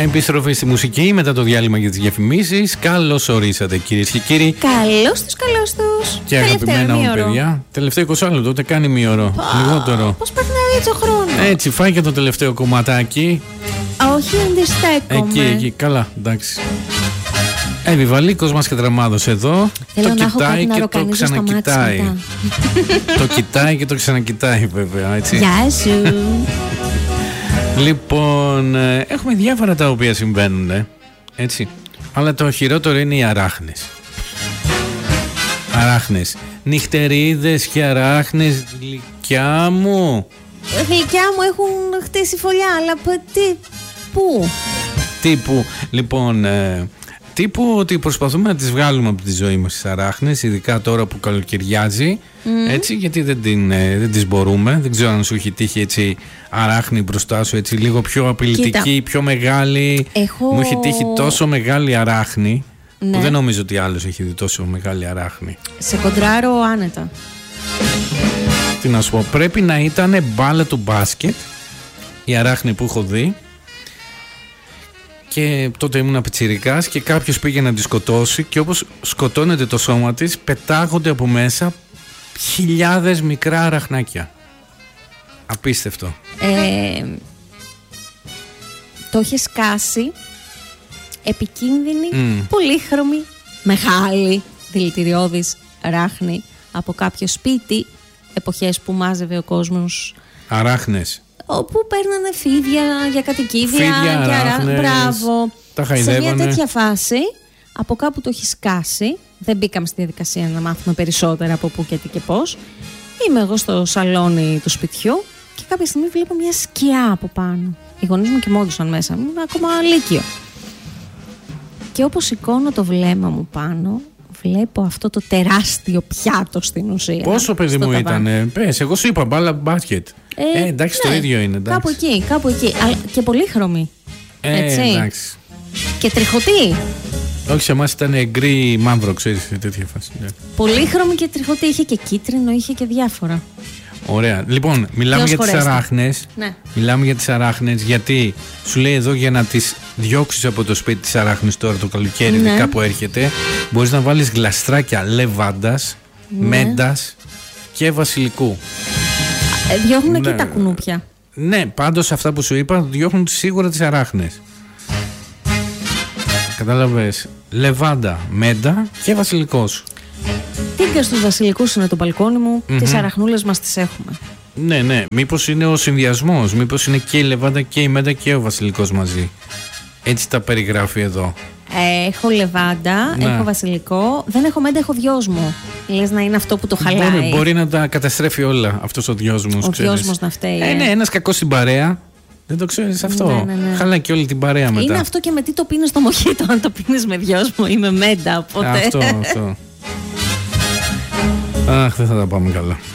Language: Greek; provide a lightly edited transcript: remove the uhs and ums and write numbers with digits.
Επιστροφή στη μουσική μετά το διάλειμμα για τις διαφημίσεις. Καλώς ορίσατε κυρίες και κύριοι. Καλώς τους. Και αγαπημένα μου παιδιά. Τελευταίο 20 λεπτό, ούτε κάνει μήωρο. Λιγότερο. Πώς περνάει έτσι ο χρόνος. Έτσι, φάει και το τελευταίο κομματάκι. Όχι, αντιστέκομαι. Εκεί, καλά, εντάξει. Βιβαλίκος μας και δραμάδος εδώ. Θέλω το να έχω κοιτάει κάτι και να το ξανακοιτάει. Το κοιτάει και το ξανακοιτάει, βέβαια. Έτσι. Γεια σου. Λοιπόν, έχουμε διάφορα τα οποία συμβαίνουν, έτσι. Αλλά το χειρότερο είναι οι αράχνες. Αράχνες. Νυχτερίδες και αράχνες, γλυκιά μου. Γλυκιά μου έχουν χτίσει φωλιά, αλλά πού? Τύπου, λοιπόν, τύπου ότι προσπαθούμε να τις βγάλουμε από τη ζωή μας τις αράχνες, ειδικά τώρα που καλοκαιριάζει, έτσι, γιατί δεν τις μπορούμε. Δεν ξέρω αν σου έχει τύχει έτσι αράχνη μπροστά σου, έτσι λίγο πιο απειλητική, πιο μεγάλη. Μου έχει τύχει τόσο μεγάλη αράχνη, που δεν νομίζω ότι άλλος έχει δει τόσο μεγάλη αράχνη. Σε κοντράρω άνετα. Τι να σου πω, πρέπει να ήταν μπάλα του μπάσκετ η αράχνη που έχω δει. Και τότε ήμουν πιτσιρικάς και κάποιος πήγε να τη σκοτώσει και όπως σκοτώνεται το σώμα της, πετάγονται από μέσα χιλιάδες μικρά αραχνάκια. Απίστευτο. Το έχει σκάσει επικίνδυνη, πολύχρωμη, μεγάλη δηλητηριώδης ράχνη από κάποιο σπίτι, εποχές που μάζευε ο κόσμος αράχνες. Όπου παίρνανε φίδια για κατοικίδια φίδια, και αράχνες, μπράβο. Τα χαϊδεύανε. Σε μια τέτοια φάση, από κάπου το έχει σκάσει. Δεν μπήκαμε στη διαδικασία να μάθουμε περισσότερα από πού και τι και πώς. Είμαι εγώ στο σαλόνι του σπιτιού και κάποια στιγμή βλέπω μια σκιά από πάνω. Οι γονείς μου κοιμόντουσαν μέσα μου, ακόμα λύκειο. Και όπως σηκώνω το βλέμμα μου πάνω, βλέπω αυτό το τεράστιο πιάτο στην ουσία. Πόσο παιδί μου ήτανε? Πες, εγώ σου είπα μπάλα μπάσκετ. Εντάξει, ναι, το ίδιο είναι. Εντάξει. Κάπου εκεί. Και πολύχρωμη. Έτσι. Εντάξει. Και τριχωτή. Όχι, σε εμάς ήταν γκρι μαύρο, ξέρεις, τέτοια φάση. Ναι. Πολύχρωμη και τριχωτή. Είχε και κίτρινο, είχε και διάφορα. Ωραία. Λοιπόν, μιλάμε για τις αράχνες. Ναι. Μιλάμε για τις αράχνες γιατί σου λέει εδώ για να τις διώξεις από το σπίτι τις αράχνες τώρα το καλοκαίρι, ειδικά που έρχεται, μπορείς να βάλεις γλαστράκια λεβάντας, μέντας και βασιλικού. Διώχνουν και τα κουνούπια. Ναι, πάντως αυτά που σου είπα διώχνουν σίγουρα τις αράχνες. Κατάλαβες. Λεβάντα, μέντα και βασιλικός. Τίγκα στους βασιλικούς είναι το μπαλκόνι μου, τις αραχνούλες μας τις έχουμε. Ναι. Μήπως είναι ο συνδυασμός, μήπως είναι και η λεβάντα και η μέντα και ο βασιλικός μαζί. Έτσι τα περιγράφει εδώ. Έχω λεβάντα, έχω βασιλικό, δεν έχω μέντα, έχω δυόσμο. Λες να είναι αυτό που το χαλάει. Μπορεί να τα καταστρέφει όλα αυτός ο δυόσμος. Ο δυόσμος να φταίει. Ναι, ένας κακός στην παρέα. Δεν το ξέρεις αυτό. Ναι. Χαλάει και όλη την παρέα μετά. Είναι αυτό και με τι το πίνεις στο μοχίτο. Αν το πίνεις με δυόσμο ή με μέντα. Οπότε... Αυτό. Αχ, δεν θα τα πάμε καλά.